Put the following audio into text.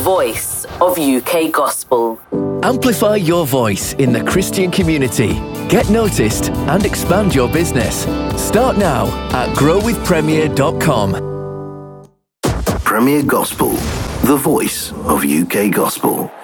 voice of UK gospel. Amplify your voice in the Christian community. Get noticed and expand your business. Start now at growwithpremier.com. Premier Gospel, the voice of UK gospel.